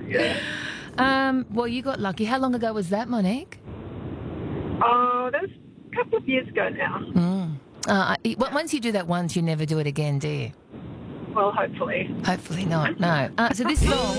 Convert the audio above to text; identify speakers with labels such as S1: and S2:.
S1: Yeah.
S2: Well, you got lucky. How long ago was that, Monique?
S1: Oh, that was a couple of years ago now.
S2: Once you do that once, you never do it again, do you?
S1: Well, hopefully.
S2: Hopefully not, no. So this song...